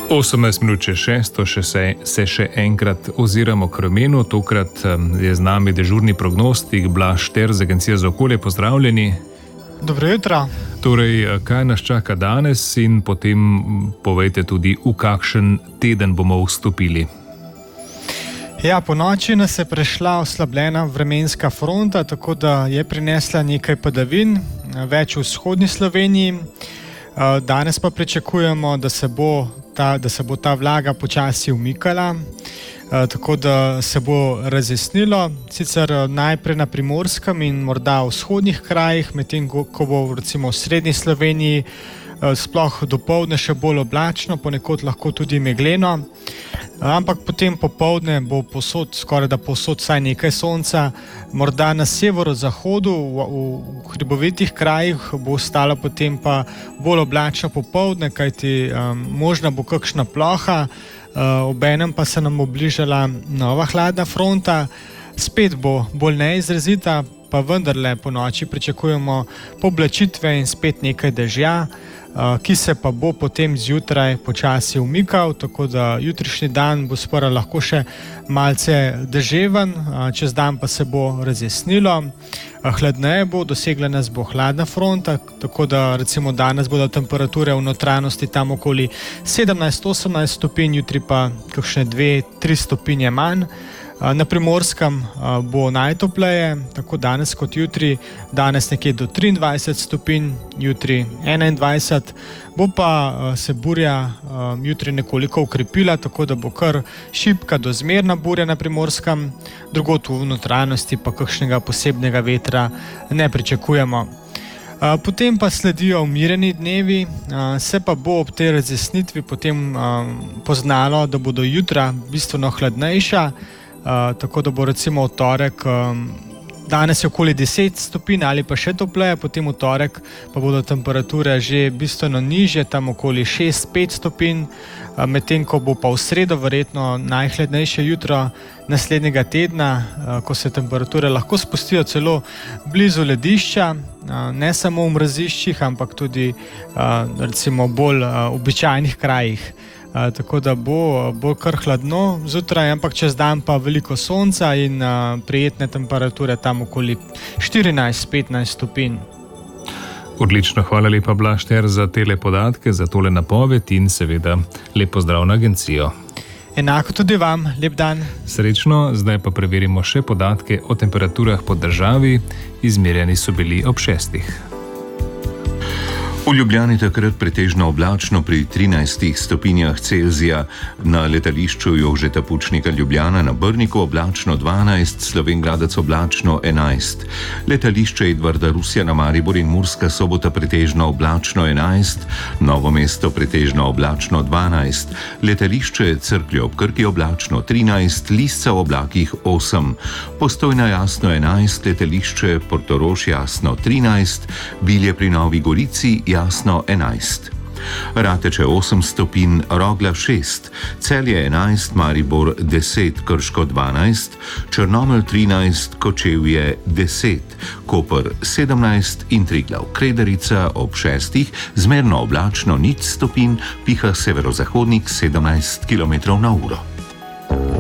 18 minut čez 6, se še enkrat oziramo k vremenu. Tokrat je z nami dežurni prognostik Blaž Ter z Agencije za okolje. Pozdravljeni. Dobro jutro. Torej, kaj nas čaka danes in potem povejte tudi, v kakšen teden bomo vstopili. Ja, po noči nas je prešla oslabljena vremenska fronta, tako da je prinesla nekaj padavin, več v vzhodni Sloveniji. Danes pa pričakujemo, da se bo ta vlaga počasi umikala, tako da se bo razjasnilo, sicer najprej na Primorskem in morda v vzhodnih krajih, medtem ko bo recimo v srednji Sloveniji sploh dopoldne še bolj oblačno, ponekod lahko tudi megleno, ampak potem popoldne bo skoraj da povsod vsaj nekaj sonca, morda na severozahodu, v hribovitih krajih bo ostalo potem pa bolj oblačno popoldne, kajti možna bo kakšna ploha, obenem pa se nam bo bližala nova hladna fronta, spet bo bolj neizrazita, pa vendarle po noči pričakujemo pooblačitve in spet nekaj dežja, ki se pa bo potem zjutraj počasi umikal, tako da jutrišnji dan bo sprva lahko še malce deževen, čez dan pa se bo razjasnilo, hladneje bo, dosegla nas bo hladna fronta, tako da recimo danes bodo temperature v notranjosti tam okoli 17-18 stopinj, jutri pa kakšne 2-3 stopinje manj. Na Primorskem bo najtopleje, tako danes kot jutri, danes nekje do 23 stopinj, jutri 21, bo pa se burja jutri nekoliko ukrepila, tako da bo kar šibka do zmerna burja na Primorskem, drugod v notranjosti pa kakšnega posebnega vetra ne pričakujemo. Potem pa sledijo umirjeni dnevi, se pa bo ob tej razjasnitvi potem poznalo, da bodo jutra bistveno hladnejša, tako da bo recimo v torek, danes je okoli 10 stopinj ali pa še topleje, potem v torek pa bodo temperature že bistveno nižje, tam okoli 6-5 stopinj, medtem ko bo pa v sredo verjetno najhladnejše jutro naslednjega tedna, ko se temperature lahko spustijo celo blizu ledišča, ne samo v mraziščih, ampak tudi recimo bolj običajnih krajih. Tako da bo kar hladno zjutraj, ampak čez dan pa veliko sonca in prijetne temperature tam okoli 14-15 stopinj. Odlično, hvala lepa Blaž Ter za tele podatke, za tole napoved in seveda lep pozdrav na agencijo. Enako tudi vam, lep dan. Srečno, zdaj pa preverimo še podatke o temperaturah po državi, izmerjeni so bili ob 6. V Ljubljani takrat pretežno oblačno pri 13 stopinjah Celzija, na letališču Jožeta Pučnika Ljubljana na Brniku oblačno 12, Slovenj Gradec oblačno 11, letališče Edvarda Rusja na Maribor in Murska Sobota pretežno oblačno 11, Novo mesto pretežno oblačno 12, letališče Cerklje ob Krki oblačno 13, Lisca v oblakih 8, Postojna jasno 11, letališče Portorož jasno 13, Bilje pri Novi Gorici jasno 11. Rateče 8 stopinj, Rogla 6, Celje 11, Maribor 10, Krško 12, Črnomelj 13, Kočevje 10, Koper 17 in Triglav Krederica ob 6, zmerno oblačno 0 stopinj, piha severozahodnik 17 km/h.